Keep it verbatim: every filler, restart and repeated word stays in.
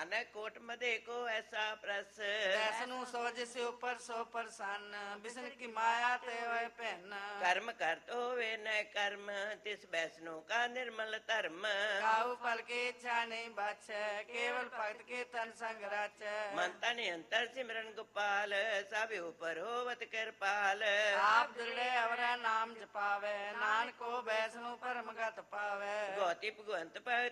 Nanak coat मदे को ऐसा प्रस वैष्णु सो जिस ऊपर सो प्रसन्न विष्णु की माया ते वह पहन कर्म करत होवे न कर्म तिस वैष्णु का निर्मल धर्म काहू फल की इच्छा नहीं बच केवल भक्त के तन संग रच मन तन अंतर सिमरन गोपाल सब ऊपर होवत कृपाल आप दृढ़ अवर नाम जपावे नानक को वैष्णु परम गत पावे गौती भगवंत भगत